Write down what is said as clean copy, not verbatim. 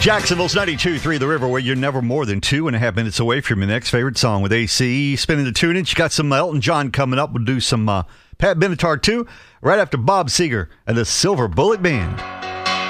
Jacksonville's 92.3 The River, where you're never more than 2.5 minutes away from your next favorite song with AC. Spinning the tune-in. You got some Elton John coming up. We'll do some Pat Benatar, too, right after Bob Seger and the Silver Bullet Band.